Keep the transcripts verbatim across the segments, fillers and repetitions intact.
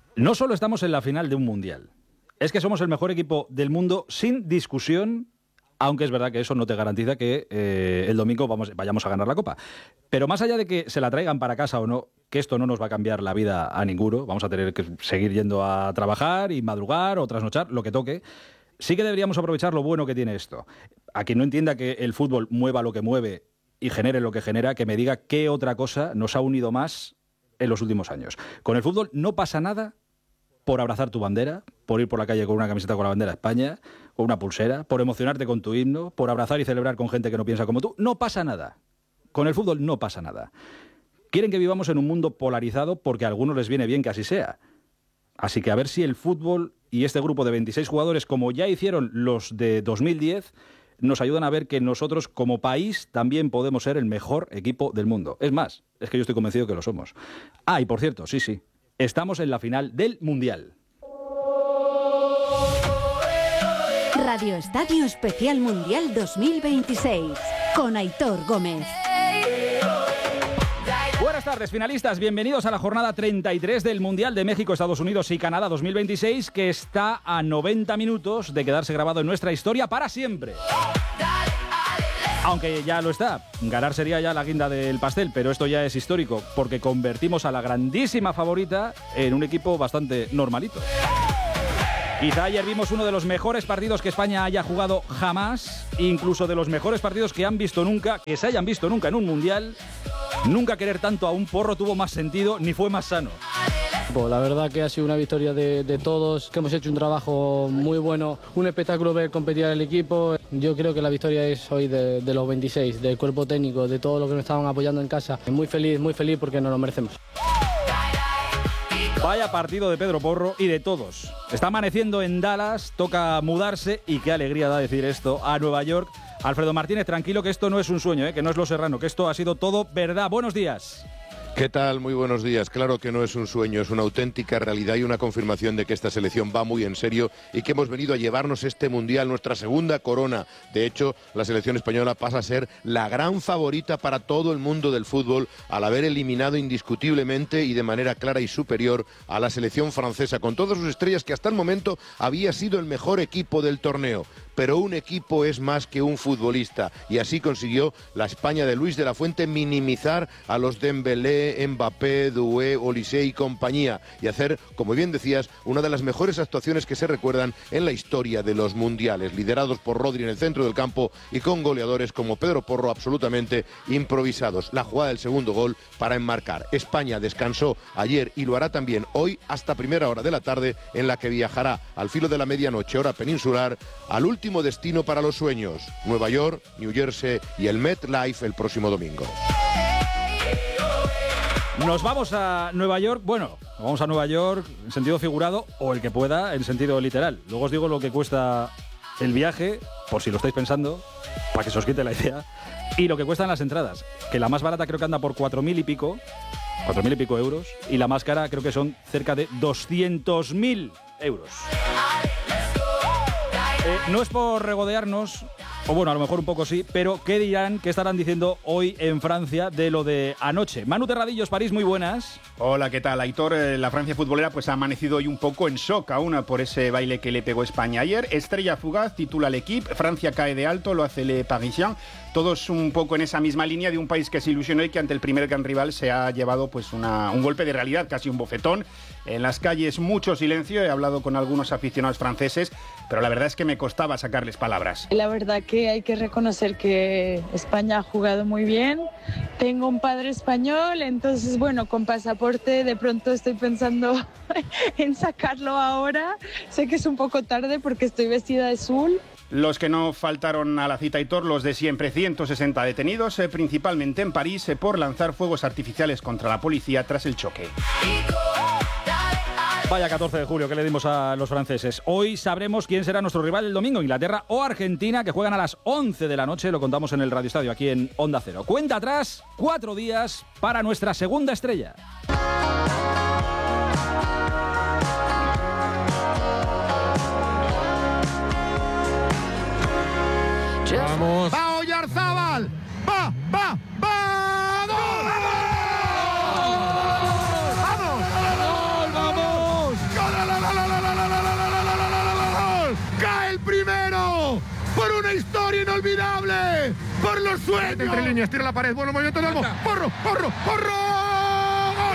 No solo estamos en la final de un mundial, es que somos el mejor equipo del mundo sin discusión, aunque es verdad que eso no te garantiza que eh, el domingo vamos, vayamos a ganar la Copa. Pero más allá de que se la traigan para casa o no, que esto no nos va a cambiar la vida a ninguno, vamos a tener que seguir yendo a trabajar y madrugar o trasnochar, lo que toque, sí que deberíamos aprovechar lo bueno que tiene esto. A quien no entienda que el fútbol mueva lo que mueve y genere lo que genera, que me diga qué otra cosa nos ha unido más en los últimos años. Con el fútbol no pasa nada por abrazar tu bandera, por ir por la calle con una camiseta con la bandera de España, con una pulsera, por emocionarte con tu himno, por abrazar y celebrar con gente que no piensa como tú. No pasa nada. Con el fútbol no pasa nada. Quieren que vivamos en un mundo polarizado porque a algunos les viene bien que así sea. Así que a ver si el fútbol y este grupo de veintiséis jugadores, como ya hicieron los de dos mil diez, nos ayudan a ver que nosotros como país también podemos ser el mejor equipo del mundo. Es más, es que yo estoy convencido que lo somos. Ah, y por cierto, sí, sí, estamos en la final del Mundial. Radio Estadio Especial Mundial dos mil veintiséis, con Aitor Gómez. Buenas tardes, finalistas. Bienvenidos a la jornada treinta y tres del Mundial de México, Estados Unidos y Canadá dos mil veintiséis, que está a noventa minutos de quedarse grabado en nuestra historia para siempre. Aunque ya lo está, ganar sería ya la guinda del pastel, pero esto ya es histórico, porque convertimos a la grandísima favorita en un equipo bastante normalito. Quizá ayer vimos uno de los mejores partidos que España haya jugado jamás, incluso de los mejores partidos que han visto nunca, que se hayan visto nunca en un Mundial. Nunca querer tanto a un porro tuvo más sentido ni fue más sano. La verdad que ha sido una victoria de, de todos, que hemos hecho un trabajo muy bueno, un espectáculo ver competir al equipo. Yo creo que la victoria es hoy de, de los veintiséis, del cuerpo técnico, de todos los que nos estaban apoyando en casa. Muy feliz, muy feliz porque nos lo merecemos. Vaya partido de Pedro Porro y de todos. Está amaneciendo en Dallas, toca mudarse y qué alegría da decir esto, a Nueva York. Alfredo Martínez, tranquilo que esto no es un sueño, ¿eh? Que no es Lo Serrano, que esto ha sido todo verdad. Buenos días. ¿Qué tal? Muy buenos días. Claro que no es un sueño, es una auténtica realidad y una confirmación de que esta selección va muy en serio y que hemos venido a llevarnos este Mundial, nuestra segunda corona. De hecho, la selección española pasa a ser la gran favorita para todo el mundo del fútbol al haber eliminado indiscutiblemente y de manera clara y superior a la selección francesa, con todas sus estrellas, que hasta el momento había sido el mejor equipo del torneo. Pero un equipo es más que un futbolista y así consiguió la España de Luis de la Fuente minimizar a los Dembélé, Mbappé, Doué, Olise y compañía y hacer, como bien decías, una de las mejores actuaciones que se recuerdan en la historia de los mundiales, liderados por Rodri en el centro del campo y con goleadores como Pedro Porro absolutamente improvisados. La jugada del segundo gol para enmarcar. España descansó ayer y lo hará también hoy hasta primera hora de la tarde, en la que viajará al filo de la medianoche, hora peninsular, al último destino para los sueños, Nueva York, New Jersey y el MetLife el próximo domingo. Nos vamos a Nueva York, bueno, vamos a Nueva York en sentido figurado o el que pueda en sentido literal. Luego os digo lo que cuesta el viaje, por si lo estáis pensando, para que se os quite la idea, y lo que cuestan las entradas, que la más barata creo que anda por cuatro mil y pico, cuatro mil y pico euros, y la más cara creo que son cerca de doscientos mil euros. Eh, no es por regodearnos, o bueno, a lo mejor un poco sí, pero ¿qué dirán, qué estarán diciendo hoy en Francia de lo de anoche? Manu Terradillos, París, muy buenas. Hola, ¿qué tal, Aitor? La Francia futbolera pues ha amanecido hoy un poco en shock aún por ese baile que le pegó España ayer. Estrella fugaz, titula l'Equipe, Francia cae de alto, lo hace Le Parisien. Todos un poco en esa misma línea de un país que se ilusionó y que ante el primer gran rival se ha llevado pues una, un golpe de realidad, casi un bofetón. En las calles mucho silencio, he hablado con algunos aficionados franceses, pero la verdad es que me costaba sacarles palabras. La verdad que hay que reconocer que España ha jugado muy bien. Tengo un padre español, entonces bueno, con pasaporte de pronto estoy pensando en sacarlo ahora. Sé que es un poco tarde porque estoy vestida de azul. Los que no faltaron a la cita, Aitor, los de siempre, ciento sesenta detenidos, eh, principalmente en París, eh, por lanzar fuegos artificiales contra la policía tras el choque. Vaya catorce de julio que le dimos a los franceses. Hoy sabremos quién será nuestro rival el domingo, Inglaterra o Argentina, que juegan a las once de la noche. Lo contamos en el Radio Estadio, aquí en Onda Cero. Cuenta atrás, cuatro días para nuestra segunda estrella. Vamos. Va Oyarzábal. Va, va, va. ¡Gol! ¡Vamos! ¡Vamos! una historia inolvidable por los sueños. Entre líneas, tira la pared, bueno movimiento de Olmo. Porro, porro, porro. ¡Gol!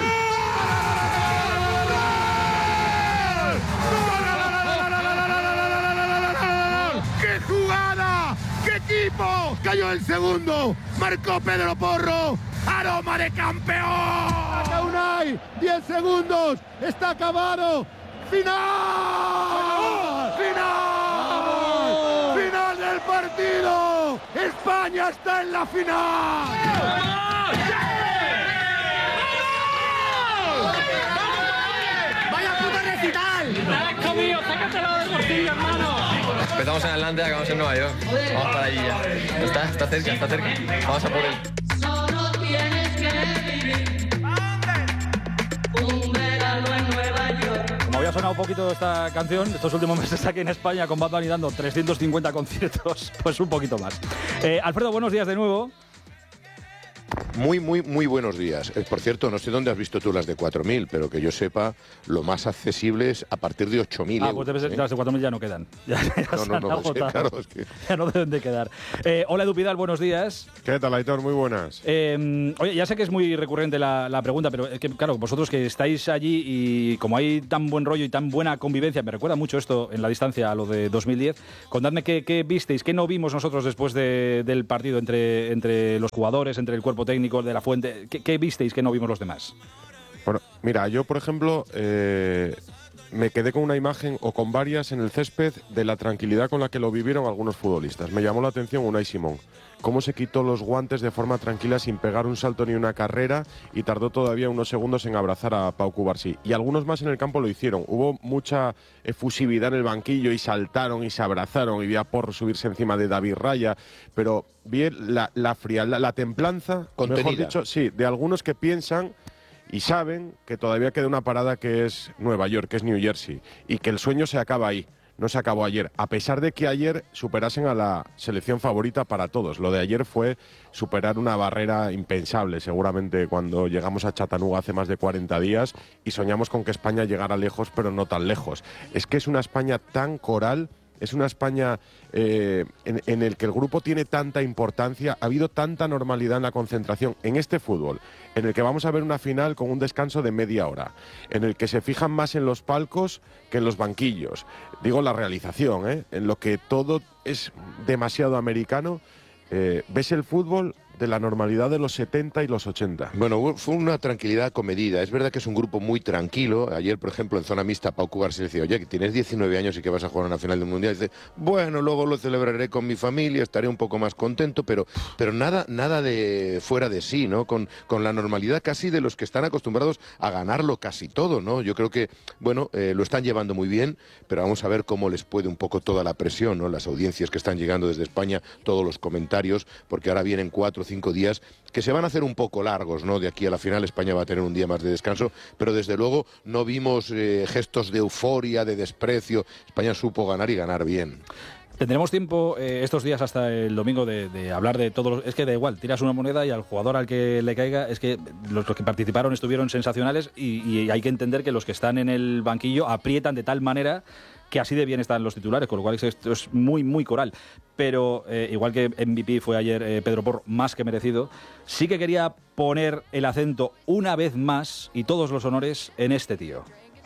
¡Qué jugada! ¡Qué equipo! Cayó el segundo. Marcó Pedro Porro. Aroma de campeón. Saca Unai. diez segundos. Está acabado. ¡Final! ¡Final! ¡Final del partido! ¡España está en la final! ¡Vaya puta recital! ¡Naranjo mío! ¡Sácatelo del bolsillo, hermano! Empezamos en Atlanta y acabamos en Nueva York. Vamos para allí ya. Está, está cerca, está cerca. Vamos a por él. Solo tienes que vivir un verano en Nueva York. Como había sonado un poquito esta canción, estos últimos meses aquí en España con Bad Bunny dando trescientos cincuenta conciertos, pues un poquito más. Eh, Alfredo, buenos días de nuevo. Muy, muy, muy buenos días. Eh, por cierto, no sé dónde has visto tú las de cuatro mil, pero que yo sepa, lo más accesible es a partir de ocho mil Ah, euros. pues debe ser que ¿eh? las de cuatro mil ya no quedan. Ya, ya No, se no, han no, sí, agotado. claro, es que... Ya no deben de quedar. Eh, hola, Edu Pidal, buenos días. ¿Qué tal, Aitor? Muy buenas. Eh, oye, ya sé que es muy recurrente la, la pregunta, pero es que, claro, vosotros que estáis allí y como hay tan buen rollo y tan buena convivencia, me recuerda mucho esto en la distancia a lo de dos mil diez, contadme qué, qué visteis, qué no vimos nosotros después de, del partido entre, entre los jugadores, entre el cuerpo técnico de la Fuente. ¿Qué, qué visteis que no vimos los demás? Bueno, mira, yo, por ejemplo, eh, me quedé con una imagen, o con varias, en el césped, de la tranquilidad con la que lo vivieron algunos futbolistas. Me llamó la atención Unai Simón. Cómo se quitó los guantes de forma tranquila sin pegar un salto ni una carrera y tardó todavía unos segundos en abrazar a Pau Cubarsí. Y algunos más en el campo lo hicieron. Hubo mucha efusividad en el banquillo y saltaron y se abrazaron y vi a Porro subirse encima de David Raya. Pero vi la, la frialdad, la templanza, Contenida. mejor dicho, sí, de algunos que piensan y saben que todavía queda una parada que es Nueva York, que es New Jersey, y que el sueño se acaba ahí. No se acabó ayer, a pesar de que ayer superasen a la selección favorita para todos. Lo de ayer fue superar una barrera impensable, seguramente cuando llegamos a Chattanooga hace más de cuarenta días y soñamos con que España llegara lejos, pero no tan lejos. Es que es una España tan coral, es una España eh, en, en el que el grupo tiene tanta importancia, ha habido tanta normalidad en la concentración en este fútbol, en el que vamos a ver una final con un descanso de media hora, en el que se fijan más en los palcos que en los banquillos. Digo la realización, ¿eh? En lo que todo es demasiado americano. Eh, ves el fútbol de la normalidad de los setenta y los ochenta. Bueno, fue una tranquilidad comedida. Es verdad que es un grupo muy tranquilo. Ayer, por ejemplo, en zona mixta, Pau Cubarsí decía, oye, que tienes diecinueve años y que vas a jugar una final del Mundial. Y dice, bueno, luego lo celebraré con mi familia, estaré un poco más contento, pero, pero nada, nada de fuera de sí, ¿no? Con, con la normalidad casi de los que están acostumbrados a ganarlo casi todo, ¿no? Yo creo que, bueno, eh, lo están llevando muy bien, pero vamos a ver cómo les puede un poco toda la presión, ¿no? Las audiencias que están llegando desde España, todos los comentarios, porque ahora vienen cuatro cinco días que se van a hacer un poco largos, ¿no? De aquí a la final España va a tener un día más de descanso, pero desde luego no vimos eh, gestos de euforia, de desprecio. España supo ganar y ganar bien. Tendremos tiempo eh, estos días hasta el domingo de, de hablar de todos los... Es que da igual, tiras una moneda y al jugador al que le caiga, es que los, los que participaron estuvieron sensacionales y, y hay que entender que los que están en el banquillo aprietan de tal manera que así de bien están los titulares, con lo cual esto es muy, muy coral. Pero eh, igual que M V P fue ayer eh, Pedro Porro, más que merecido, sí que quería poner el acento una vez más y todos los honores en este tío.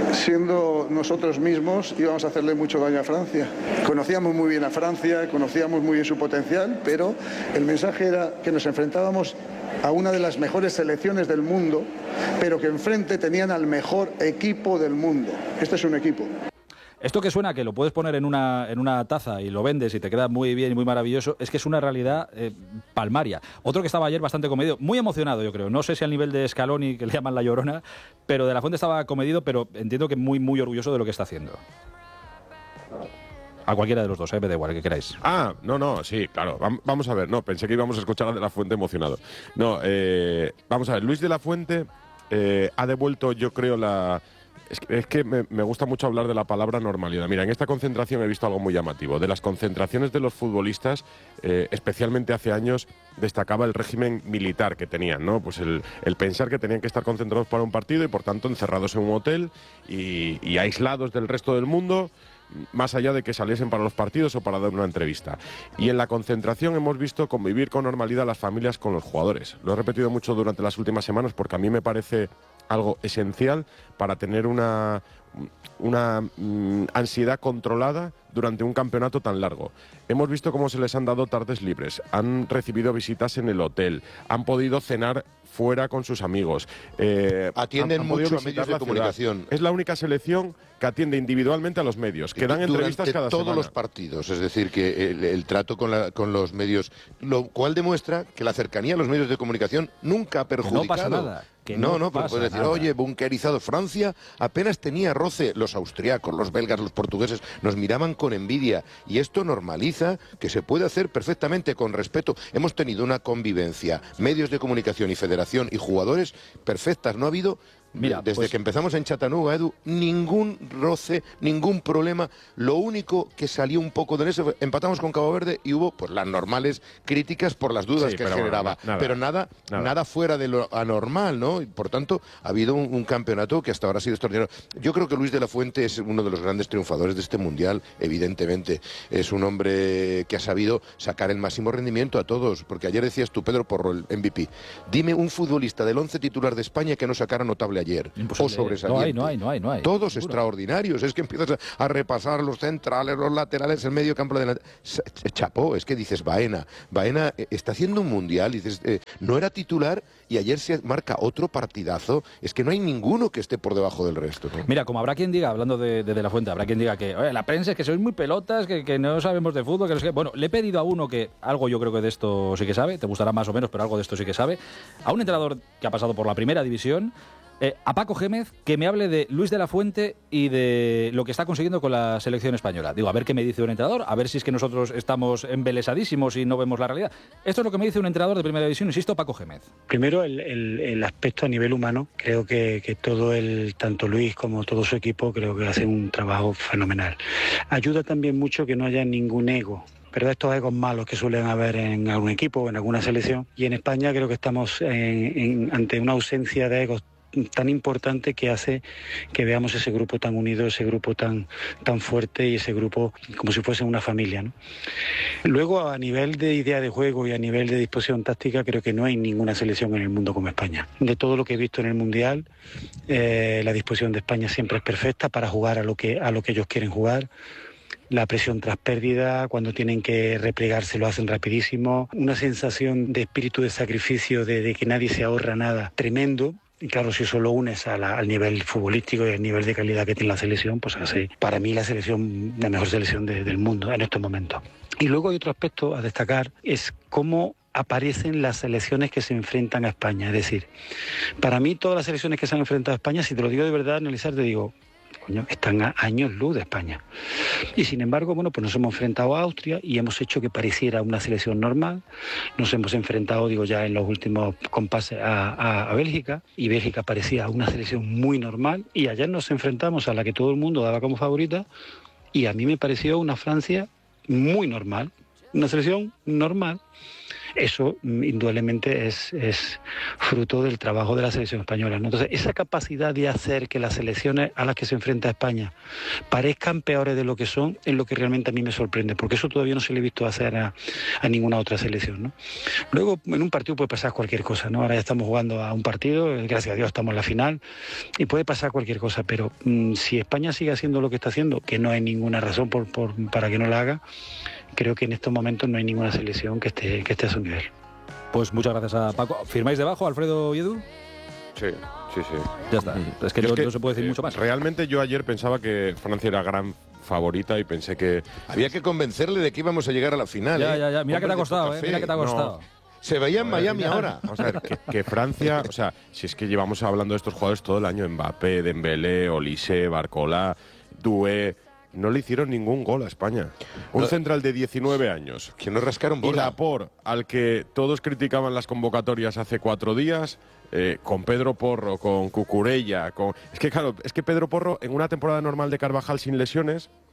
Siendo nosotros mismos íbamos a hacerle mucho daño a Francia. Conocíamos muy bien a Francia, conocíamos muy bien su potencial, pero el mensaje era que nos enfrentábamos a una de las mejores selecciones del mundo, pero que enfrente tenían al mejor equipo del mundo. Este es un equipo. Esto que suena, que lo puedes poner en una, en una taza y lo vendes y te queda muy bien y muy maravilloso, es que es una realidad eh, palmaria. Otro que estaba ayer bastante comedido, muy emocionado yo creo, no sé si al nivel de Scaloni, que le llaman La Llorona, pero de la Fuente estaba comedido, pero entiendo que muy, muy orgulloso de lo que está haciendo. A cualquiera de los dos, ¿eh? Me da igual, que queráis. Ah, no, no, sí, claro. Vamos a ver, no, pensé que íbamos a escuchar a De la Fuente emocionado. No, eh, vamos a ver, Luis De la Fuente eh, ha devuelto, yo creo, la... Es que, es que me, me gusta mucho hablar de la palabra normalidad. Mira, en esta concentración he visto algo muy llamativo. De las concentraciones de los futbolistas, eh, especialmente hace años, destacaba el régimen militar que tenían, ¿no? Pues el, el pensar que tenían que estar concentrados para un partido y, por tanto, encerrados en un hotel y, y aislados del resto del mundo, más allá de que saliesen para los partidos o para dar una entrevista. Y en la concentración hemos visto convivir con normalidad las familias con los jugadores. Lo he repetido mucho durante las últimas semanas porque a mí me parece algo esencial para tener una, una mm, ansiedad controlada durante un campeonato tan largo. Hemos visto cómo se les han dado tardes libres, han recibido visitas en el hotel, han podido cenar fuera con sus amigos. Eh, Atienden han, han mucho a medios de comunicación. Ciudad. Es la única selección que atiende individualmente a los medios, que dan entrevistas cada todos semana. los partidos, es decir, que el, el trato con, la, con los medios, lo cual demuestra que la cercanía a los medios de comunicación nunca ha perjudicado. Que no pasa nada. Que no, no, no, pero puedes decir, nada. Oye, bunkerizado. Francia apenas tenía roce. Los austriacos, los belgas, los portugueses nos miraban con envidia. Y esto normaliza que se puede hacer perfectamente con respeto. Hemos tenido una convivencia, medios de comunicación y federación y jugadores perfectas. No ha habido... Mira, desde pues, que empezamos en Chattanooga, Edu, ningún roce, ningún problema. Lo único que salió un poco de eso fue, empatamos con Cabo Verde y hubo pues las normales críticas por las dudas sí, que generaba. Bueno, nada, pero nada, nada, nada fuera de lo anormal, ¿no? Y por tanto, ha habido un, un campeonato que hasta ahora ha sido extraordinario. Yo creo que Luis de la Fuente es uno de los grandes triunfadores de este Mundial, evidentemente. Es un hombre que ha sabido sacar el máximo rendimiento a todos. Porque ayer decías tú, Pedro Porro, el M V P. Dime un futbolista del once titular de España que no sacara notable ayer. Imposible. O sobresaliente. No hay, no hay, no hay, no hay. Todos Seguro. Extraordinarios. Es que empiezas a, a repasar los centrales, los laterales, el medio campo delante. Chapó, es que dices, Baena. Baena está haciendo un mundial, dices, eh, no era titular y ayer se marca otro partidazo. Es que no hay ninguno que esté por debajo del resto, ¿no? Mira, como habrá quien diga, hablando de, de, de la Fuente, habrá quien diga que oye, la prensa es que sois muy pelotas, que, que no sabemos de fútbol, que no sé qué. Bueno, le he pedido a uno que algo yo creo que de esto sí que sabe, te gustará más o menos, pero algo de esto sí que sabe, a un entrenador que ha pasado por la primera división, Eh, a Paco Gémez, que me hable de Luis de la Fuente y de lo que está consiguiendo con la selección española. Digo, a ver qué me dice un entrenador, a ver si es que nosotros estamos embelesadísimos y no vemos la realidad. Esto es lo que me dice un entrenador de primera división, insisto, Paco Gémez. Primero, el, el, el aspecto a nivel humano. Creo que, que todo el, tanto Luis como todo su equipo, creo que hacen un trabajo fenomenal. Ayuda también mucho que no haya ningún ego. Pero estos egos malos que suelen haber en algún equipo o en alguna selección. Y en España creo que estamos en, en, ante una ausencia de egos tan importante que hace que veamos ese grupo tan unido, ese grupo tan, tan fuerte y ese grupo como si fuese una familia, ¿no? Luego, a nivel de idea de juego y a nivel de disposición táctica, creo que no hay ninguna selección en el mundo como España. De todo lo que he visto en el Mundial, eh, la disposición de España siempre es perfecta para jugar a lo que, a lo que ellos quieren jugar. La presión tras pérdida, cuando tienen que replegarse lo hacen rapidísimo. Una sensación de espíritu de sacrificio, de, de que nadie se ahorra nada, tremendo. Y claro, si eso lo unes a la, al nivel futbolístico y al nivel de calidad que tiene la selección, pues hace para mí la selección, la mejor selección de, del mundo en estos momentos. Y luego hay otro aspecto a destacar, es cómo aparecen las selecciones que se enfrentan a España. Es decir, para mí todas las selecciones que se han enfrentado a España, si te lo digo de verdad, analizar, te digo, coño, están a años luz de España. Y sin embargo, bueno, pues nos hemos enfrentado a Austria y hemos hecho que pareciera una selección normal. Nos hemos enfrentado, digo ya en los últimos compases, a, a, a Bélgica, y Bélgica parecía una selección muy normal. Y ayer nos enfrentamos a la que todo el mundo daba como favorita y a mí me pareció una Francia muy normal, una selección normal. Eso indudablemente es, es fruto del trabajo de la selección española, ¿no? Entonces, esa capacidad de hacer que las selecciones a las que se enfrenta España parezcan peores de lo que son, es lo que realmente a mí me sorprende, porque eso todavía no se le he visto hacer a, a ninguna otra selección, ¿no? Luego, en un partido puede pasar cualquier cosa, ¿no? Ahora ya estamos jugando a un partido, gracias a Dios estamos en la final, y puede pasar cualquier cosa, pero mmm, si España sigue haciendo lo que está haciendo, que no hay ninguna razón por, por, para que no la haga, creo que en estos momentos no hay ninguna selección que esté, que esté a su nivel. Pues muchas gracias a Paco. ¿Firmáis debajo, Alfredo y Edu? Sí, sí, sí. Ya está. Es que, no, es que no se puede decir eh, mucho más. Realmente yo ayer pensaba que Francia era gran favorita y pensé que... Había que convencerle de que íbamos a llegar a la final. Ya, ¿eh? ya, ya. Mira que te ha costado, ¿eh? Mira que te ha costado. No. Se veía en Miami ahora. Vamos a ver, que, que Francia, o sea, si es que llevamos hablando de estos jugadores todo el año, Mbappé, Dembélé, Olise, Barcola, Doué... No le hicieron ningún gol a España. Un no, central de diecinueve años. Que no rascaron bola. Y Laporte, al que todos criticaban las convocatorias hace cuatro días, eh, con Pedro Porro, con Cucurella, con... Es que claro, es que Pedro Porro, en una temporada normal de Carvajal sin lesiones,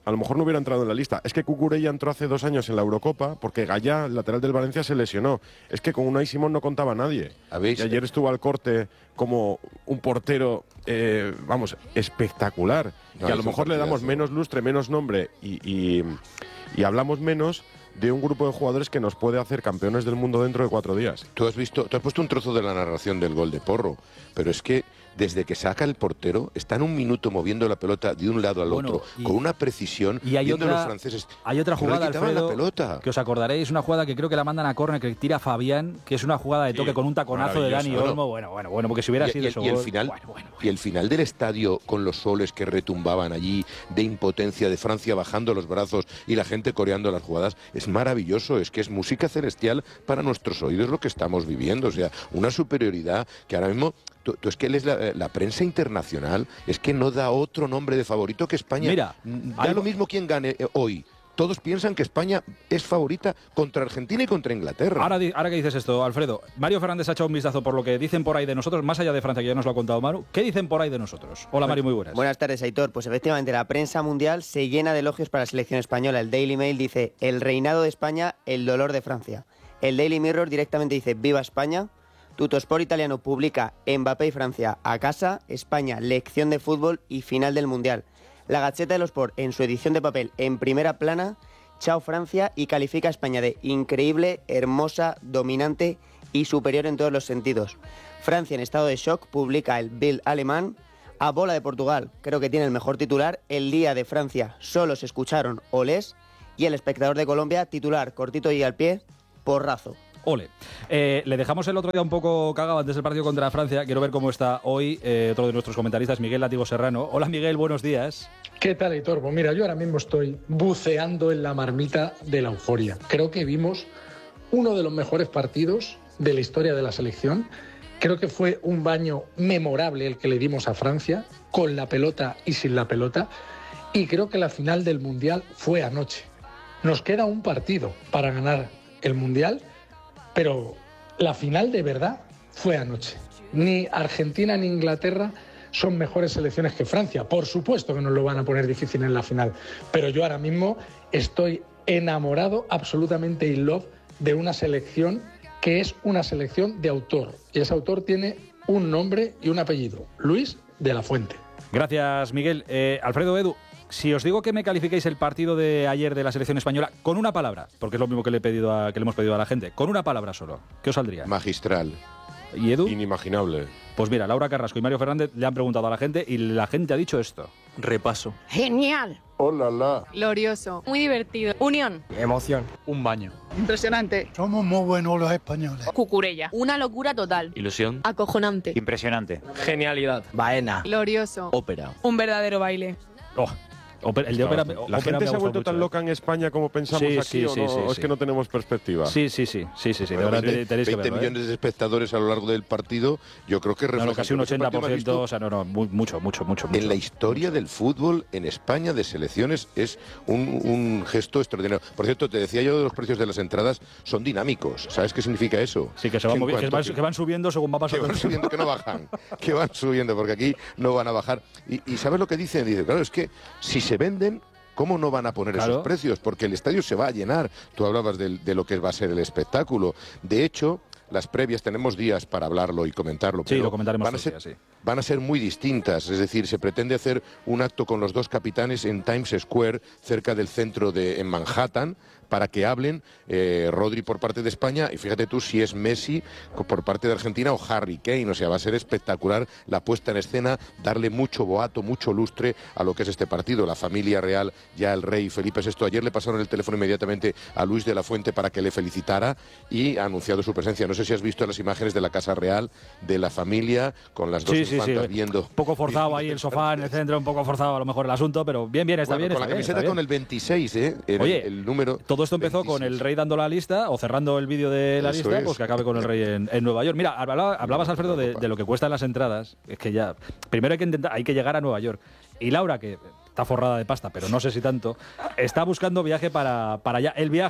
a lo mejor no hubiera entrado en la lista. Es que Cucurella entró hace dos años en la Eurocopa porque Gallá, el lateral del Valencia, se lesionó. Es que con Unai Simón no contaba nadie. ¿Habéis? Y ayer estuvo al corte como un portero, eh, vamos, espectacular. No, y a es lo un mejor le damos partidazo. menos lustre, menos nombre y, y, y hablamos menos de un grupo de jugadores que nos puede hacer campeones del mundo dentro de cuatro días. Tú has visto, tú has puesto un trozo de la narración del gol de Porro, pero es que desde que saca el portero está en un minuto moviendo la pelota de un lado al Bueno, otro y- con una precisión. Y hay viendo otra, los franceses hay otra que no le jugada, quitaban Alfredo, la pelota. que os acordaréis, una jugada que creo que la mandan a córner, que tira Fabián, que es una jugada de toque Sí, con un taconazo de Dani maravilloso. Olmo. Bueno, bueno, bueno, porque si hubiera y, sido y- eso y el gol- final bueno, bueno. y el final del estadio con los soles que retumbaban allí de impotencia de Francia bajando los brazos y la gente coreando las jugadas es maravilloso, es que es música celestial para nuestros oídos lo que estamos viviendo, o sea, una superioridad que ahora mismo tú, tú es que lees la, la prensa internacional, es que no da otro nombre de favorito que España. Mira, da hay- lo mismo quien gane eh, hoy. Todos piensan que España es favorita contra Argentina y contra Inglaterra. Ahora, di- ahora que dices esto, Alfredo, Mario Fernández ha echado un vistazo por lo que dicen por ahí de nosotros, más allá de Francia, que ya nos lo ha contado Manu. ¿Qué dicen por ahí de nosotros? Hola, Mario, muy buenas. Buenas tardes, Aitor. Pues efectivamente, la prensa mundial se llena de elogios para la selección española. El Daily Mail dice, el reinado de España, el dolor de Francia. El Daily Mirror directamente dice, viva España. Tuttosport italiano publica, Mbappé y Francia a casa, España, lección de fútbol y final del Mundial. La Gazzetta dello Sport, en su edición de papel, en primera plana, chao Francia, y califica a España de increíble, hermosa, dominante y superior en todos los sentidos. Francia, en estado de shock, publica el Bild alemán. A bola de Portugal, creo que tiene el mejor titular. El día de Francia solo se escucharon olés. Y el espectador de Colombia, titular cortito y al pie, porrazo. Ole. Eh, le dejamos el otro día un poco cagado antes del partido contra Francia. Quiero ver cómo está hoy eh, otro de nuestros comentaristas, Miguel Látigo Serrano. Hola, Miguel, buenos días. ¿Qué tal, Aitor? Pues mira, yo ahora mismo estoy buceando en la marmita de la euforia. Creo que vimos uno de los mejores partidos de la historia de la selección. Creo que fue un baño memorable el que le dimos a Francia, con la pelota y sin la pelota. Y creo que la final del Mundial fue anoche. Nos queda un partido para ganar el Mundial, pero la final de verdad fue anoche. Ni Argentina ni Inglaterra son mejores selecciones que Francia. Por supuesto que nos lo van a poner difícil en la final, pero yo ahora mismo estoy enamorado, absolutamente in love, de una selección que es una selección de autor. Y ese autor tiene un nombre y un apellido, Luis de la Fuente. Gracias, Miguel. Eh, Alfredo, Edu, si os digo que me califiquéis el partido de ayer de la selección española con una palabra, porque es lo mismo que le, he pedido a, que le hemos pedido a la gente, con una palabra solo, ¿qué os saldría? Magistral. ¿Y Edu? Inimaginable. Pues mira, Laura Carrasco y Mario Fernández le han preguntado a la gente y la gente ha dicho esto. Repaso. Genial. Hola, la. Glorioso. Muy divertido. Unión. Emoción. Un baño. Impresionante. Somos muy buenos los españoles. Cucurella. Una locura total. Ilusión. Acojonante. Impresionante. Genialidad. Baena. Glorioso. Ópera. Un verdadero baile. Oh, ópera- el de ópera, La ópera gente me se ha gustado vuelto tan mucho, loca en España como pensamos Sí, aquí, sí, ¿o sí, no? sí, es sí. que no tenemos perspectiva. Sí, sí, sí, sí, sí, sí, de Bueno, verdad veinte, tenéis que veinte verlo, ¿eh? millones de espectadores a lo largo del partido, yo creo que No, refleja no, casi un ese ochenta partido por más ciento, visto o sea, no, no, mu- mucho, mucho, mucho, mucho. en la historia del fútbol en España de selecciones es un, un gesto extraordinario. Por cierto, te decía yo de los precios de las entradas son dinámicos. ¿Sabes qué significa eso? Sí, que se van, en movi- que cuanto van, que- que van subiendo según va que pasando. van subiendo, que no bajan, que van subiendo, porque aquí no van a bajar. Y, y ¿sabes lo que dicen? Dicen, claro, es que si se venden, ¿cómo no van a poner Claro. esos precios? Porque el estadio se va a llenar. Tú hablabas del- de, lo que va a ser el espectáculo. De hecho, las previas tenemos días para hablarlo y comentarlo. Sí, pero lo comentaremos van a estos ser, días, sí. van a ser muy distintas. Es decir, se pretende hacer un acto con los dos capitanes en Times Square, cerca del centro de en Manhattan, para que hablen eh, Rodri por parte de España y fíjate tú si es Messi por parte de Argentina o Harry Kane. O sea, va a ser espectacular la puesta en escena, darle mucho boato, mucho lustre a lo que es este partido. La familia real, ya el rey Felipe sexto, ayer le pasaron el teléfono inmediatamente a Luis de la Fuente para que le felicitara y ha anunciado su presencia. No sé si has visto las imágenes de la Casa Real, de la familia, con las dos Sí, sí, sí. infantas viendo. Un poco forzado ahí el sofá en el centro, un poco forzado a lo mejor el asunto, pero bien, bien, está Bueno, bien. con está la bien, camiseta está con bien. el veintiséis, ¿eh? El, Oye, el número. Todo esto empezó con el rey dando la lista o cerrando el vídeo de la Eso lista, es. pues que acabe con el rey en, en Nueva York. Mira, hablaba- hablabas, Alfredo, de, de lo que cuestan las entradas. Es que ya, primero hay que intentar, hay que llegar a Nueva York. Y Laura, que está forrada de pasta, pero no sé si tanto, está buscando viaje para, para allá. El viaje,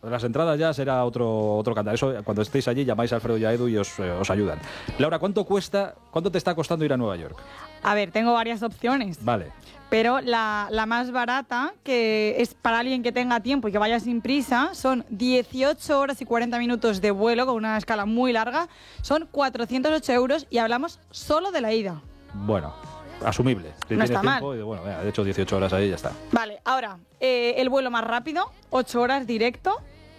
las entradas ya será otro otro cantar. Eso, cuando estéis allí, llamáis a Alfredo y a Edu y os, eh, os ayudan. Laura, ¿cuánto cuesta, cuánto te está costando ir a Nueva York? A ver, tengo varias opciones. Vale. Pero la, la más barata, que es para alguien que tenga tiempo y que vaya sin prisa, son dieciocho horas y cuarenta minutos de vuelo con una escala muy larga. Son cuatrocientos ocho euros y hablamos solo de la ida. Bueno, asumible. Si No tienes está tiempo, mal. y, bueno, de hecho dieciocho horas ahí ya está. Vale, ahora, eh, el vuelo más rápido, ocho horas directo.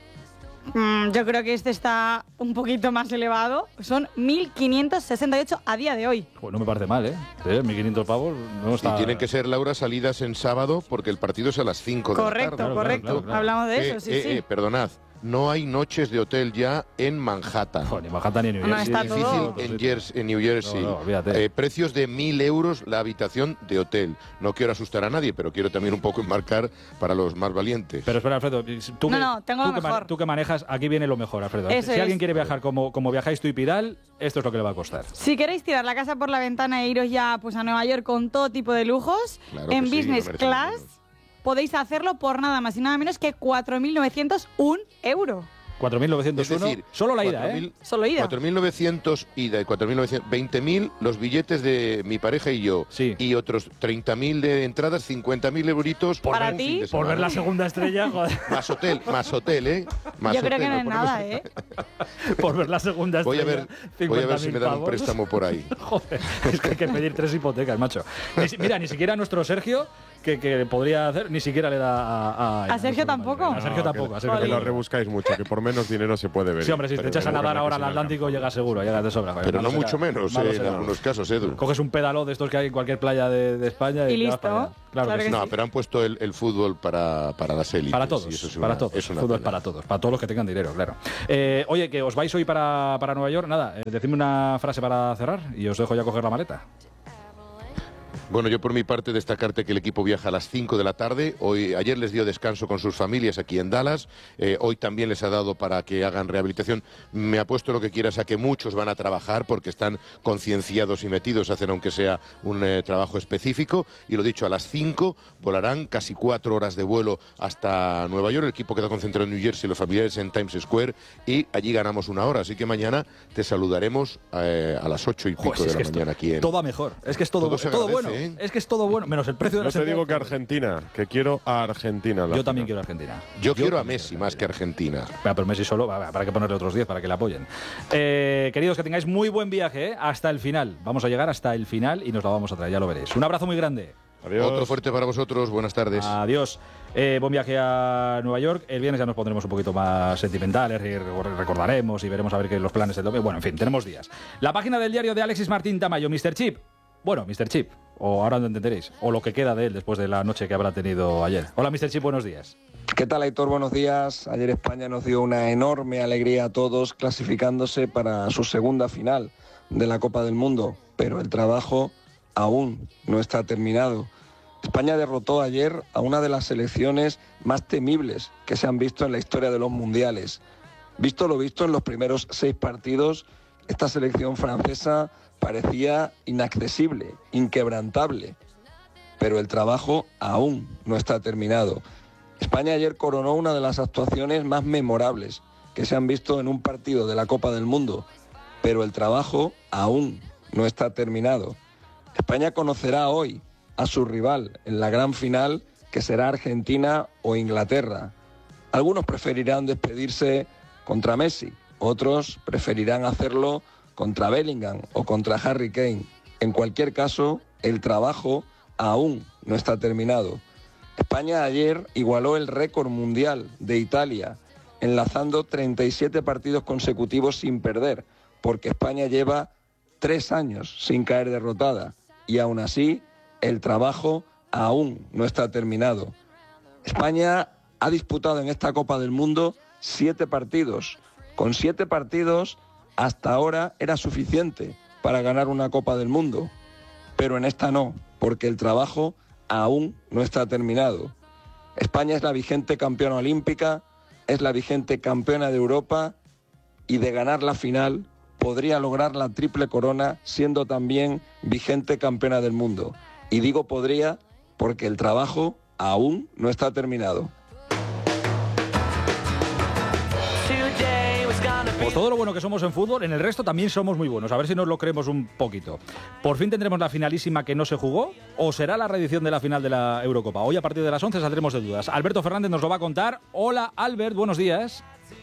Mm, yo creo que este está un poquito más elevado. Son mil quinientos sesenta y ocho a día de hoy. Pues no me parece mal, ¿eh? ¿Eh? mil quinientos pavos no está... Y tienen que ser, Laura, salidas en sábado porque el partido es a las cinco de Correcto, la tarde. correcto. Claro, claro, claro. Hablamos de Eh, eso, sí, eh, sí. eh, perdonad, no hay noches de hotel ya en Manhattan. Joder, ni Manhattan ni New No, Jersey. está Difícil todo- en, Jersey, en New Jersey. No, no, olvídate. Eh, precios de mil euros la habitación de hotel. No quiero asustar a nadie, pero quiero también un poco enmarcar para los más valientes. Pero espera, Alfredo, tú, No, que, no, tengo tú lo que ma- mejor. tú que manejas, aquí viene lo mejor, Alfredo. Eso si es. alguien quiere viajar como, como viajáis tú y Pidal, esto es lo que le va a costar. Si queréis tirar la casa por la ventana e iros ya pues, a Nueva York con todo tipo de lujos, Claro en que sí, business no merece class menos. podéis hacerlo por nada más y nada menos que cuatro mil novecientos uno euros. cuatro mil novecientos uno, Es decir, solo la ida, cuatro ¿eh? mil Solo ida. cuatro mil novecientos ida y cuatro mil novecientos, veinte mil los billetes de mi pareja y yo. Sí. Y otros treinta mil de entradas, cincuenta mil euritos por, Para un ti, fin de Por ver semana. la segunda estrella, joder. Más hotel, más hotel, ¿eh? Más Yo creo hotel, que no es nos nada, ponemos- ¿eh? Por ver la segunda Voy a estrella. ver, voy a ver si cincuenta mil me dan un pavos. préstamo por ahí. Joder, es que hay que pedir tres hipotecas, macho. Ni si- mira, ni siquiera nuestro Sergio, que, que podría hacer, ni siquiera le da a... ¿A Sergio tampoco? A Sergio No, tampoco. que, A Sergio que lo tampoco. rebuscáis mucho, que por menos dinero se puede ver. Sí, hombre, si te Pero echas a es nadar verdad ahora que al sin el Atlántico, llegas seguro, llegas de sobra. joder, Pero malo no será, mucho menos, malo eh, en será. algunos casos, Edu. Coges un pedaló de estos que hay en cualquier playa de, de España y, Y te vas listo. para allá. Claro, Claro que sí. que No, sí. pero han puesto el, el fútbol para, para las élites. Para y todos, eso es para una- todos. es una Fútbol es pena. para todos, para todos los que tengan dinero, claro. Eh, oye, que os vais hoy para, para Nueva York, nada, eh, decidme una frase para cerrar y os dejo ya coger la maleta. Bueno, yo por mi parte destacarte que el equipo viaja a las cinco de la tarde. Hoy, ayer les dio descanso con sus familias aquí en Dallas. Eh, hoy también les ha dado para que hagan rehabilitación. Me apuesto lo que quieras a que muchos van a trabajar porque están concienciados y metidos, hacen aunque sea un eh, trabajo específico. Y lo dicho, a las cinco volarán casi cuatro horas de vuelo hasta Nueva York. El equipo queda concentrado en New Jersey, los familiares en Times Square y allí ganamos una hora. Así que mañana te saludaremos eh, a las ocho y pico Joder, de es la que mañana esto- aquí en... Todo a mejor. Es que es todo, Todo bu- se todo agradece, bueno. ¿eh? Es que es todo bueno, menos el precio de Yo las te digo que entradas. Argentina, que quiero a Argentina. en la Yo también final. quiero a Argentina. Yo quiero a también Messi más que a Argentina. Pero, pero Messi solo, va, va, para que ponerle otros diez para que le apoyen. Eh, queridos, que tengáis muy buen viaje, ¿eh? Hasta el final. Vamos a llegar hasta el final y nos la vamos a traer, ya lo veréis. Un abrazo muy grande. Adiós. Otro fuerte para vosotros, buenas tardes. Adiós. Eh, buen viaje a Nueva York. El viernes ya nos pondremos un poquito más sentimentales y recordaremos y veremos a ver qué los planes del domingo. Bueno, en fin, tenemos días. La página del diario de Alexis Martín Tamayo, mister Chip. Bueno, mister Chip, o ahora no entenderéis, o lo que queda de él después de la noche que habrá tenido ayer. Hola, mister Chip, buenos días. ¿Qué tal, Aitor? Buenos días. Ayer España nos dio una enorme alegría a todos clasificándose para su segunda final de la Copa del Mundo, pero el trabajo aún no está terminado. España derrotó ayer a una de las selecciones más temibles que se han visto en la historia de los mundiales. Visto lo visto en los primeros seis partidos, esta selección francesa parecía inaccesible, inquebrantable, pero el trabajo aún no está terminado. España ayer coronó una de las actuaciones más memorables que se han visto en un partido de la Copa del Mundo, pero el trabajo aún no está terminado. España conocerá hoy a su rival en la gran final, que será Argentina o Inglaterra. Algunos preferirán despedirse contra Messi, otros preferirán hacerlo contra Bellingham o contra Harry Kane. En cualquier caso, el trabajo aún no está terminado. España ayer igualó el récord mundial de Italia, enlazando treinta y siete partidos consecutivos sin perder, porque España lleva tres años sin caer derrotada y aún así el trabajo aún no está terminado. España ha disputado en esta Copa del Mundo siete partidos. Con siete partidos hasta ahora era suficiente para ganar una Copa del Mundo, pero en esta no, porque el trabajo aún no está terminado. España es la vigente campeona olímpica, es la vigente campeona de Europa y de ganar la final podría lograr la triple corona siendo también vigente campeona del mundo. Y digo podría porque el trabajo aún no está terminado. Pues todo lo bueno que somos en fútbol, en el resto también somos muy buenos. A ver si nos lo creemos un poquito. ¿Por fin tendremos la finalísima que no se jugó? ¿O será la reedición de la final de la Eurocopa? Hoy a partir de las once saldremos de dudas. Alberto Fernández nos lo va a contar. Hola, Albert, buenos días.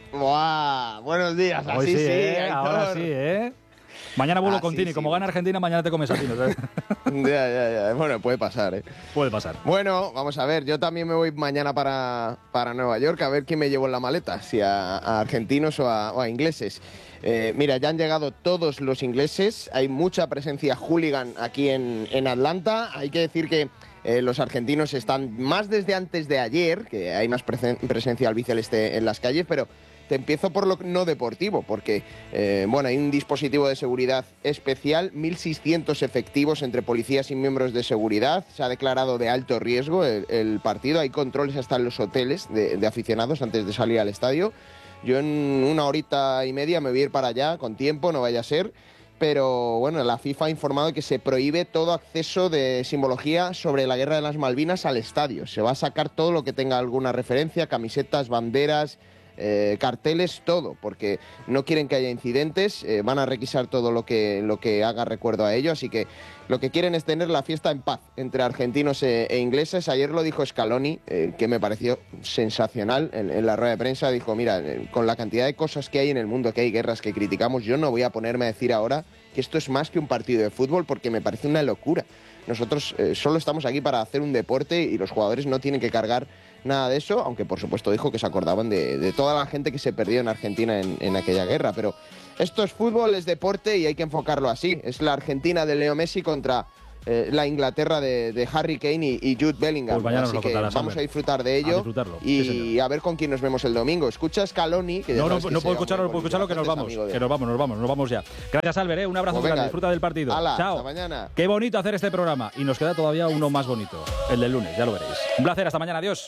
¡Buah! Buenos días, así Hoy sí, sí, ¿eh? Aitor. Ahora sí, ¿eh? Mañana vuelvo Ah, con sí, Tini. sí. Como gana Argentina, mañana te comes a Tini. ¿Sabes? Ya, ya, ya. Bueno, puede pasar, ¿eh? Puede pasar. Bueno, vamos a ver. Yo también me voy mañana para, para Nueva York a ver quién me llevo en la maleta, si a, a argentinos o a, o a ingleses. Eh, mira, ya han llegado todos los ingleses. Hay mucha presencia hooligan aquí en, en Atlanta. Hay que decir que eh, los argentinos están más desde antes de ayer, que hay más presen- presencia albiceleste en las calles, pero te empiezo por lo no deportivo, porque eh, bueno, hay un dispositivo de seguridad especial, mil seiscientos efectivos entre policías y miembros de seguridad. Se ha declarado de alto riesgo el, el partido. Hay controles hasta en los hoteles de, de aficionados antes de salir al estadio. Yo en una horita y media me voy a ir para allá con tiempo, no vaya a ser. Pero bueno, la FIFA ha informado que se prohíbe todo acceso de simbología sobre la Guerra de las Malvinas al estadio. Se va a sacar todo lo que tenga alguna referencia, camisetas, banderas, Eh, carteles, todo, porque no quieren que haya incidentes, eh, van a requisar todo lo que, lo que haga recuerdo a ello, así que lo que quieren es tener la fiesta en paz entre argentinos e, e ingleses. Ayer lo dijo Scaloni, eh, que me pareció sensacional en, en la rueda de prensa. Dijo, mira, eh, con la cantidad de cosas que hay en el mundo, que hay guerras que criticamos, yo no voy a ponerme a decir ahora que esto es más que un partido de fútbol, porque me parece una locura. Nosotros eh, solo estamos aquí para hacer un deporte y los jugadores no tienen que cargar nada de eso, aunque por supuesto dijo que se acordaban de, de toda la gente que se perdió en Argentina en, en aquella guerra. Pero esto es fútbol, es deporte y hay que enfocarlo así. Es la Argentina de Leo Messi contra eh, la Inglaterra de, de Harry Kane y, y Jude Bellingham. Pues mañana nos así lo que contarás, vamos Albert. a disfrutar de ello A disfrutarlo, y sí, a ver con quién nos vemos el domingo. Escucha Scaloni, que ya No, no, sabes que no se puedo llama escucharlo, no puedo Bonito, escucharlo, que nos bastante vamos. amigo de- Que nos vamos, nos vamos, nos vamos ya. Gracias, Albert, ¿eh? Un abrazo Pues muy grande. venga. Disfruta del partido. Hala, Chao. hasta mañana. Qué bonito hacer este programa. Y nos queda todavía uno más bonito. El del lunes, ya lo veréis. Un placer, hasta mañana. Adiós.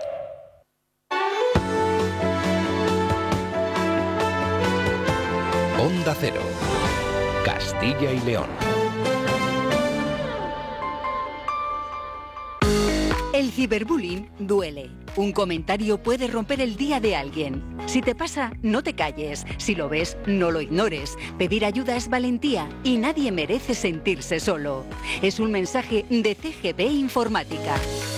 Onda Cero. Castilla y León. El ciberbullying duele. Un comentario puede romper el día de alguien. Si te pasa, no te calles. Si lo ves, no lo ignores. Pedir ayuda es valentía y nadie merece sentirse solo. Es un mensaje de C G B Informática.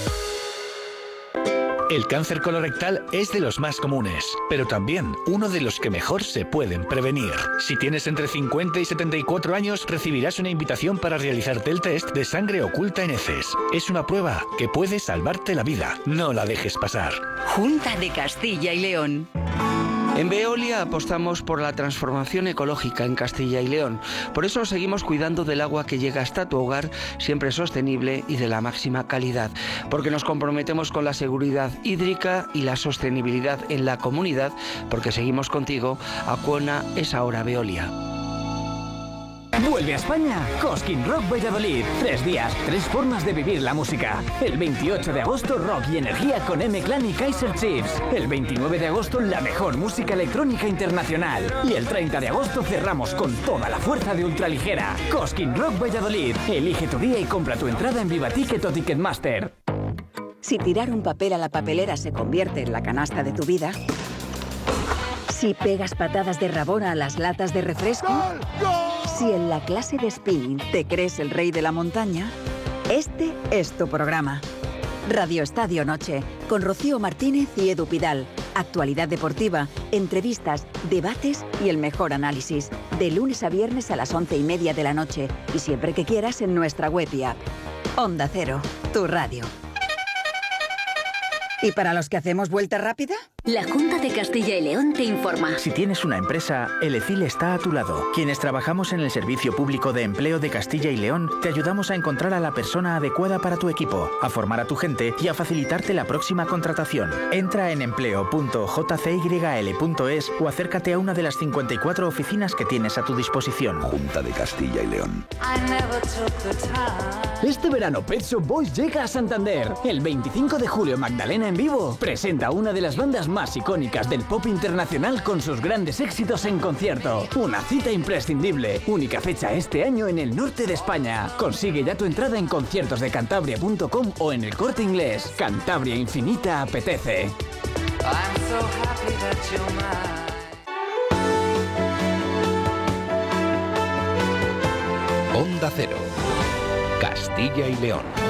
El cáncer colorectal es de los más comunes, pero también uno de los que mejor se pueden prevenir. Si tienes entre cincuenta y setenta y cuatro años, recibirás una invitación para realizarte el test de sangre oculta en heces. Es una prueba que puede salvarte la vida. No la dejes pasar. Junta de Castilla y León. En Veolia apostamos por la transformación ecológica en Castilla y León. Por eso seguimos cuidando del agua que llega hasta tu hogar, siempre sostenible y de la máxima calidad. Porque nos comprometemos con la seguridad hídrica y la sostenibilidad en la comunidad, porque seguimos contigo. Acuona es ahora Veolia. Vuelve a España Cosquín Rock Valladolid. Tres días, tres formas de vivir la música. El veintiocho de agosto, rock y energía con M-Clan y Kaiser Chiefs. El veintinueve de agosto, la mejor música electrónica internacional. Y el treinta de agosto cerramos con toda la fuerza de Ultraligera. Cosquín Rock Valladolid. Elige tu día y compra tu entrada en Viva Ticket o Ticketmaster. Si tirar un papel a la papelera se convierte en la canasta de tu vida. Si pegas patadas de rabona a las latas de refresco. Si en la clase de spinning te crees el rey de la montaña, este es tu programa. Radio Estadio Noche, con Rocío Martínez y Edu Pidal. Actualidad deportiva, entrevistas, debates y el mejor análisis. De lunes a viernes a las once y media de la noche y siempre que quieras en nuestra web y app. Onda Cero, tu radio. ¿Y para los que hacemos vuelta rápida? La Junta de Castilla y León te informa. Si tienes una empresa, el E C I L está a tu lado. Quienes trabajamos en el Servicio Público de Empleo de Castilla y León, te ayudamos a encontrar a la persona adecuada para tu equipo, a formar a tu gente y a facilitarte la próxima contratación. Entra en empleo punto j c y l punto es o acércate a una de las cincuenta y cuatro oficinas que tienes a tu disposición. Junta de Castilla y León. Este verano Pet Shop Boys llega a Santander. El veinticinco de julio Magdalena en vivo presenta una de las bandas más icónicas del pop internacional con sus grandes éxitos en concierto. Una cita imprescindible. Única fecha este año en el norte de España. Consigue ya tu entrada en conciertos de cantabria punto com o en el Corte Inglés. Cantabria Infinita apetece. Onda Cero. Castilla y León.